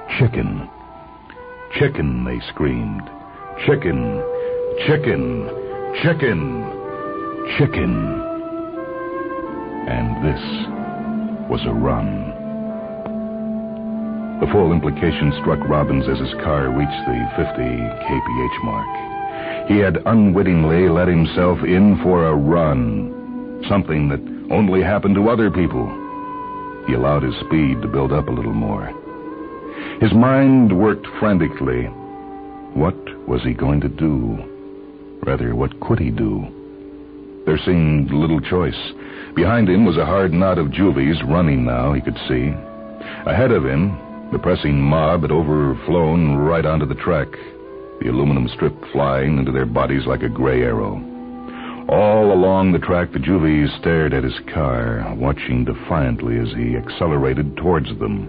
Chicken. Chicken, they screamed. Chicken. Chicken. Chicken. Chicken. And this was a run. The full implication struck Robbins as his car reached the 50 kph mark. He had unwittingly let himself in for a run, something that only happened to other people. He allowed his speed to build up a little more. His mind worked frantically. What was he going to do? Rather, what could he do? There seemed little choice. Behind him was a hard knot of juvies running now, he could see. Ahead of him, the pressing mob had overflown right onto the track, the aluminum strip flying into their bodies like a gray arrow. All along the track, the juvies stared at his car, watching defiantly as he accelerated towards them.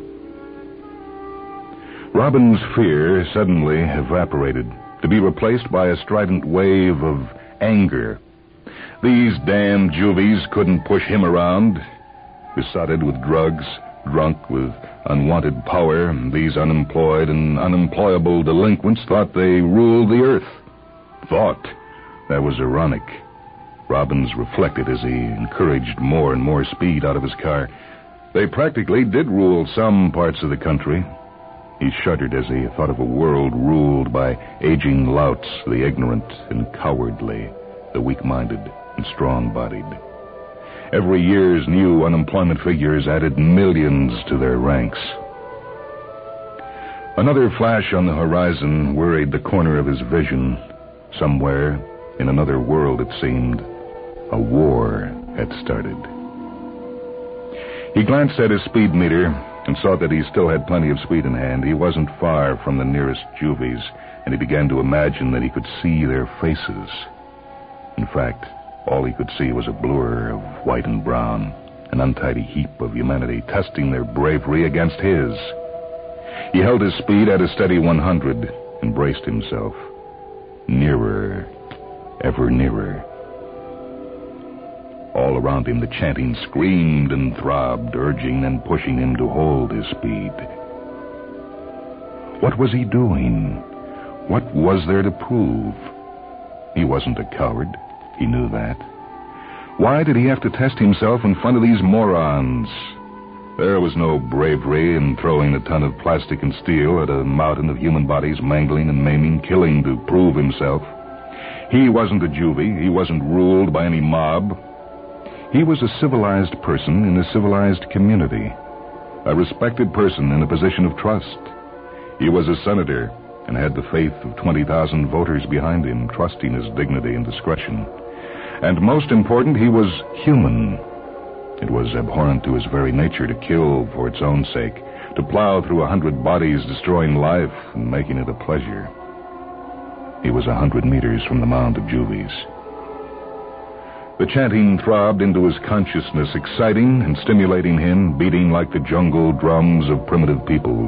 Robin's fear suddenly evaporated, to be replaced by a strident wave of anger. These damn juvies couldn't push him around. Besotted with drugs, drunk with unwanted power, these unemployed and unemployable delinquents thought they ruled the earth. Thought. That was ironic. Robbins reflected as he encouraged more and more speed out of his car. They practically did rule some parts of the country. He shuddered as he thought of a world ruled by aging louts, the ignorant and cowardly, the weak-minded and strong-bodied. Every year's new unemployment figures added millions to their ranks. Another flash on the horizon worried the corner of his vision. Somewhere, in another world, it seemed, a war had started. He glanced at his speed meter and saw that he still had plenty of speed in hand. He wasn't far from the nearest juvies, and he began to imagine that he could see their faces. In fact, all he could see was a blur of white and brown, an untidy heap of humanity testing their bravery against his. He held his speed at a steady 100 and braced himself. Nearer, ever nearer. All around him, the chanting screamed and throbbed, urging and pushing him to hold his speed. What was he doing? What was there to prove? He wasn't a coward. He knew that. Why did he have to test himself in front of these morons? There was no bravery in throwing a ton of plastic and steel at a mountain of human bodies, mangling and maiming, killing to prove himself. He wasn't a juvie. He wasn't ruled by any mob. He was a civilized person in a civilized community, a respected person in a position of trust. He was a senator and had the faith of 20,000 voters behind him, trusting his dignity and discretion. And most important, he was human. It was abhorrent to his very nature to kill for its own sake, to plow through 100 bodies, destroying life and making it a pleasure. He was 100 meters from the mound of juvies. The chanting throbbed into his consciousness, exciting and stimulating him, beating like the jungle drums of primitive peoples.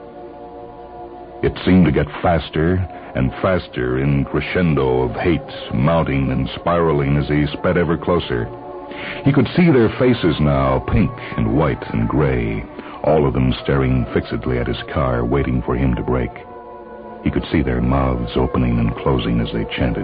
It seemed to get faster and faster in crescendo of hate, mounting and spiraling as he sped ever closer. He could see their faces now, pink and white and gray, all of them staring fixedly at his car, waiting for him to brake. He could see their mouths opening and closing as they chanted.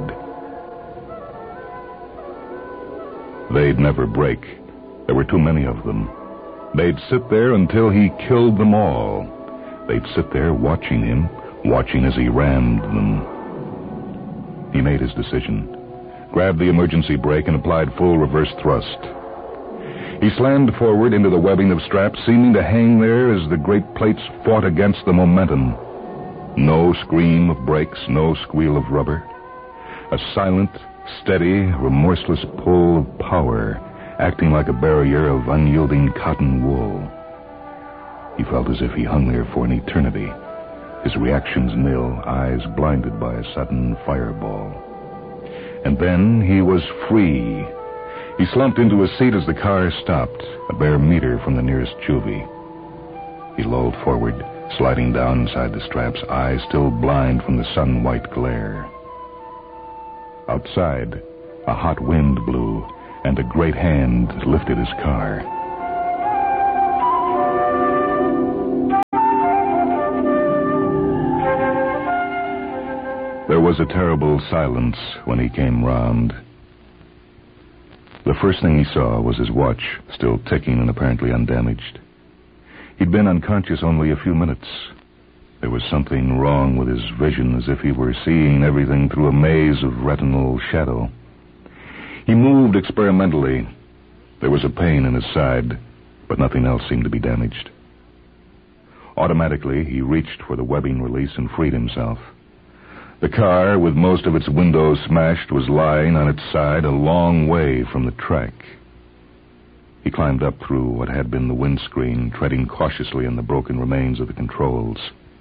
They'd never break. There were too many of them. They'd sit there until he killed them all. They'd sit there watching him, watching as he rammed them. He made his decision, grabbed the emergency brake, and applied full reverse thrust. He slammed forward into the webbing of straps, seeming to hang there as the great plates fought against the momentum. No scream of brakes, no squeal of rubber. A silent, steady, remorseless pull of power, acting like a barrier of unyielding cotton wool. He felt as if he hung there for an eternity, his reactions nil, eyes blinded by a sudden fireball. And then he was free. He slumped into his seat as the car stopped, a bare meter from the nearest juvie. He lolled forward, sliding down inside the straps, eyes still blind from the sun-white glare. Outside, a hot wind blew, and a great hand lifted his car. was a terrible silence when he came round. The first thing he saw was his watch, still ticking and apparently undamaged. He'd been unconscious only a few minutes. There was something wrong with his vision, as if he were seeing everything through a maze of retinal shadow. He moved experimentally. There was a pain in his side, but nothing else seemed to be damaged. Automatically, he reached for the webbing release and freed himself. The car, with most of its windows smashed, was lying on its side a long way from the track. He climbed up through what had been the windscreen, treading cautiously on the broken remains of the controls.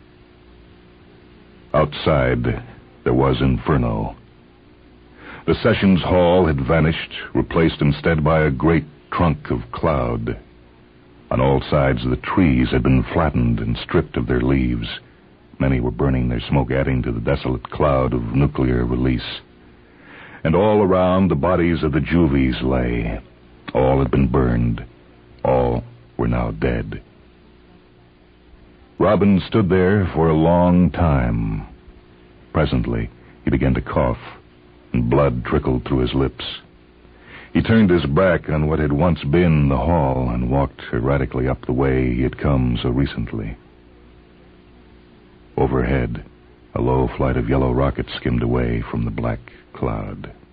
Outside, there was inferno. The sessions hall had vanished, replaced instead by a great trunk of cloud. On all sides, the trees had been flattened and stripped of their leaves. Many were burning, their smoke adding to the desolate cloud of nuclear release. And all around, the bodies of the juvies lay. All had been burned. All were now dead. Robin stood there for a long time. Presently, he began to cough, and blood trickled through his lips. He turned his back on what had once been the hall and walked erratically up the way he had come so recently. Overhead, a low flight of yellow rockets skimmed away from the black cloud.